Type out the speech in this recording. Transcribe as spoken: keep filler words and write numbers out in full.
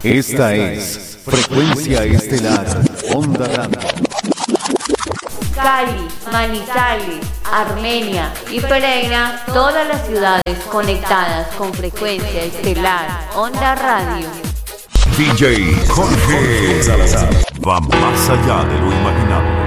Esta es Frecuencia Estelar Onda Radio. Cali, Manizales, Armenia y Pereira, todas las ciudades conectadas con Frecuencia Estelar Onda Radio. D J Jorge Salazar va más allá de lo imaginable.